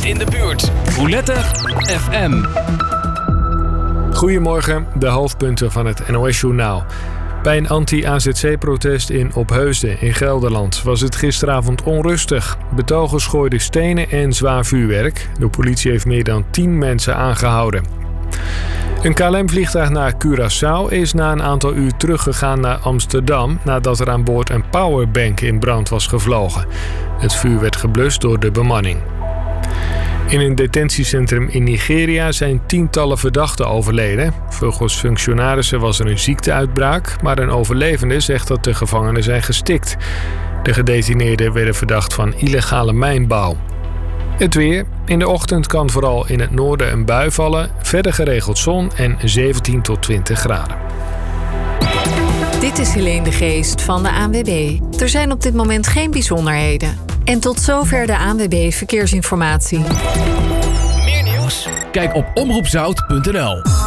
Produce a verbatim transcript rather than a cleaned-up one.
in de buurt. Roulette F M. Goedemorgen, de hoofdpunten van het N O S-journaal. Bij een anti-A Z C-protest in Opheusden in Gelderland was het gisteravond onrustig. Betogers gooiden stenen en zwaar vuurwerk. De politie heeft meer dan tien mensen aangehouden. Een K L M-vliegtuig naar Curaçao is na een aantal uur teruggegaan naar Amsterdam nadat er aan boord een powerbank in brand was gevlogen. Het vuur werd geblust door de bemanning. In een detentiecentrum in Nigeria zijn tientallen verdachten overleden. Volgens functionarissen was er een ziekteuitbraak, maar een overlevende zegt dat de gevangenen zijn gestikt. De gedetineerden werden verdacht van illegale mijnbouw. Het weer. In de ochtend kan vooral in het noorden een bui vallen. Verder geregeld zon en zeventien tot twintig graden. Dit is Helene de Geest van de A N W B. Er zijn op dit moment geen bijzonderheden. En tot zover de A N W B Verkeersinformatie. Meer nieuws? Kijk op omroep zout punt n l.